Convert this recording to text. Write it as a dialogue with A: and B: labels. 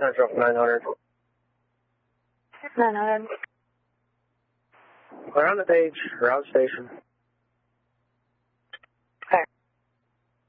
A: Central 900.
B: 900.
A: We're on the page, route station.